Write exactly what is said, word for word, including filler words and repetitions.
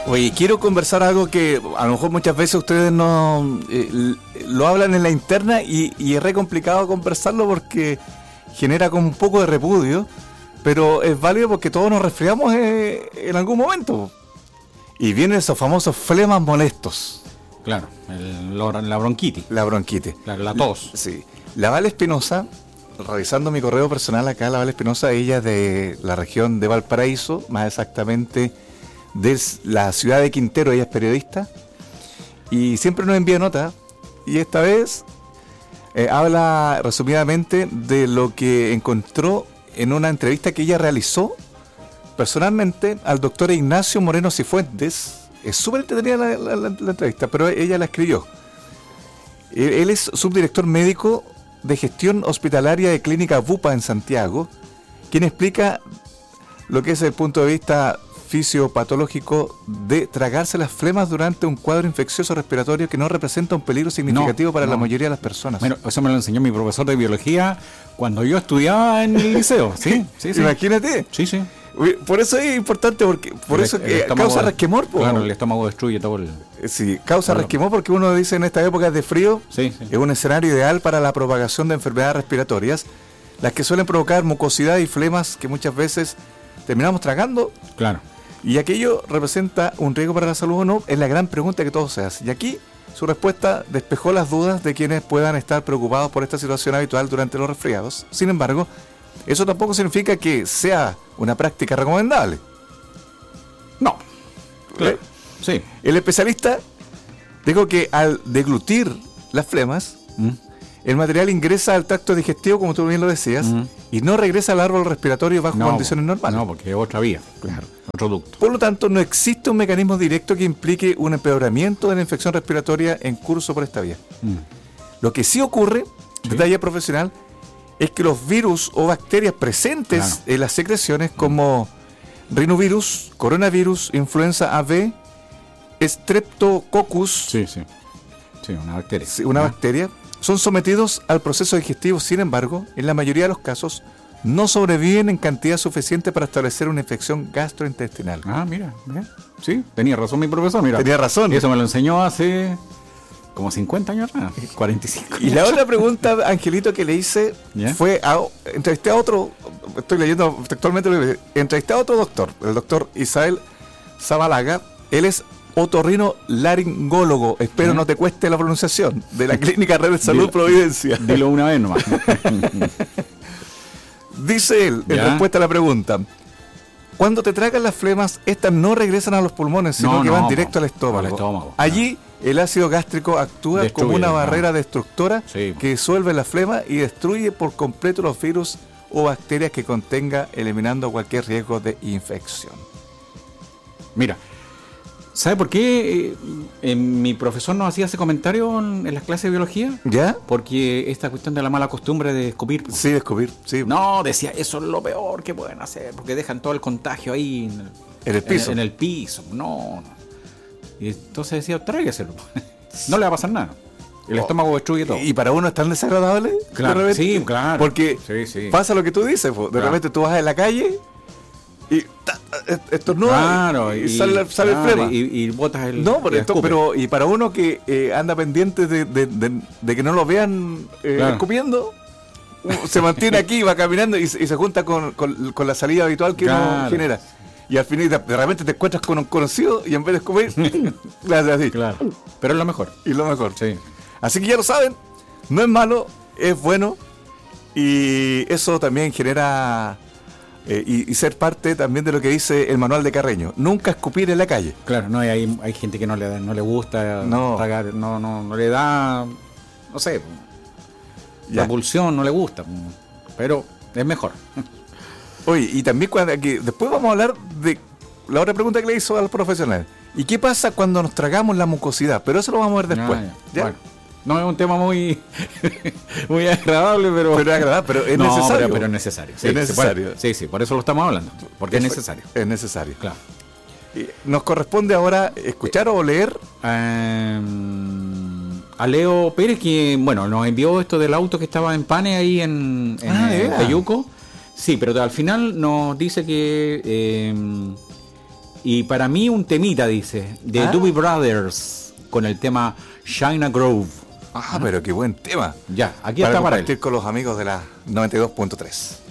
Oye, quiero conversar algo que a lo mejor muchas veces ustedes no eh, lo hablan en la interna y, y es re complicado conversarlo porque genera como un poco de repudio, pero es válido porque todos nos resfriamos eh, en algún momento. Y vienen esos famosos flemas molestos. Claro, el, la bronquitis. La bronquitis. Claro, la tos. Sí. La Val Espinosa, revisando mi correo personal acá, la Val Espinosa, ella es de la región de Valparaíso, más exactamente de la ciudad de Quintero, ella es periodista, y siempre nos envía notas, y esta vez eh, habla resumidamente de lo que encontró en una entrevista que ella realizó personalmente al doctor Ignacio Moreno Cifuentes. Es súper entretenida la, la, la, la entrevista, pero ella la escribió. Él, él es subdirector médico de gestión hospitalaria de Clínica Bupa en Santiago, quien explica lo que es el punto de vista fisiopatológico de tragarse las flemas durante un cuadro infeccioso respiratorio que no representa un peligro significativo no, para no. la mayoría de las personas. Bueno, eso me lo enseñó mi profesor de biología cuando yo estudiaba en el liceo. Sí, sí, sí. Imagínate. Sí, sí. Por eso es importante, porque por el, eso que causa resquemor. Po. Claro, el estómago destruye todo el... Sí, causa claro. resquemor porque uno dice en esta época de frío sí, sí. es un escenario ideal para la propagación de enfermedades respiratorias, las que suelen provocar mucosidad y flemas que muchas veces terminamos tragando. Claro. Y aquello representa un riesgo para la salud o no, es la gran pregunta que todos se hacen. Y aquí su respuesta despejó las dudas de quienes puedan estar preocupados por esta situación habitual durante los resfriados. Sin embargo, eso tampoco significa que sea una práctica recomendable. No. Claro. Sí. El especialista dijo que al deglutir las flemas, ¿Mm? el material ingresa al tracto digestivo, como tú bien lo decías, ¿Mm? y no regresa al árbol respiratorio bajo no, condiciones normales. No, porque es otra vía, claro, otro ducto. Por lo tanto, no existe un mecanismo directo que implique un empeoramiento de la infección respiratoria en curso por esta vía. ¿Mm? Lo que sí ocurre, ¿Sí? detalle profesional, es que los virus o bacterias presentes claro. en las secreciones como rinovirus, coronavirus, influenza A B, Streptococcus, sí, sí. Sí, una bacteria. Una ¿no? bacteria, son sometidos al proceso digestivo. Sin embargo, en la mayoría de los casos, no sobreviven en cantidad suficiente para establecer una infección gastrointestinal. Ah, mira, mira. Sí, tenía razón mi profesor, mira. Tenía razón. Y eso me lo enseñó hace como cincuenta años, ¿no? cuarenta y cinco. Y la otra pregunta, Angelito, que le hice ¿Yeah? fue, a, entrevisté a otro, estoy leyendo textualmente, entrevisté a otro doctor, el doctor Isael Zabalaga. Él es otorrino laringólogo, espero ¿Eh? no te cueste la pronunciación, de la Clínica Red de Salud dilo, Providencia. Dilo una vez nomás. Dice él, en ¿Ya? respuesta a la pregunta, cuando te tragan las flemas, estas no regresan a los pulmones, sino no, que no, van directo no, al estómago. Al estómago Allí, no. el ácido gástrico actúa destruye, como una barrera no. destructora sí. que disuelve la flema y destruye por completo los virus o bacterias que contenga, eliminando cualquier riesgo de infección. Mira, ¿sabe por qué eh, eh, mi profesor nos hacía ese comentario en, en las clases de biología? ¿Ya? Porque esta cuestión de la mala costumbre de escupir. Sí, de escupir, sí. No, decía, eso es lo peor que pueden hacer, porque dejan todo el contagio ahí en el, en el piso. En, en el piso, no, no. Y entonces decía, tráigaselo. No le va a pasar nada. El oh, estómago destruye todo. ¿Y para uno es tan desagradable? Claro, de sí, claro. Porque sí, sí. pasa lo que tú dices, de claro. repente tú vas en la calle y estornuda claro, y, y sale, sale claro, el flema y, y botas el no, pero, esto, pero y para uno que eh, anda pendiente de, de, de, de que no lo vean eh, claro. escupiendo, se mantiene aquí, va caminando y, y se junta con, con, con la salida habitual que claro. uno genera. Y al final de, de repente te encuentras con un conocido y en vez de escupir le haces así. Claro. Pero es lo mejor. Y lo mejor. Sí. Así que ya lo saben, no es malo, es bueno y eso también genera Eh, y, y ser parte también de lo que dice el manual de Carreño, nunca escupir en la calle. Claro, no, hay, hay gente que no le no le gusta no. tragar, no, no, no le da, no sé, ya. la pulsión no le gusta, pero es mejor. Oye, y también cuando aquí, después vamos a hablar de la otra pregunta que le hizo al profesional. ¿Y qué pasa cuando nos tragamos la mucosidad? Pero eso lo vamos a ver después. Ah, ya. ¿Ya? Bueno. No es un tema muy muy agradable, pero pero, agradable, pero es no, necesario. Pero, pero es necesario. Sí, es necesario. Puede, sí, sí, por eso lo estamos hablando, porque es, es necesario. Es necesario. Claro. Y nos corresponde ahora escuchar eh, o leer eh, a Leo Pérez, que bueno, nos envió esto del auto que estaba en Pane ahí en, en ah, eh, Peyuco. Sí, pero al final nos dice que eh, Y para mí un temita, dice, de ¿Ah? Doobie Brothers, con el tema China Grove. Ah, pero qué buen tema. Ya, aquí Para está para él. compartir con los amigos de la noventa y dos punto tres.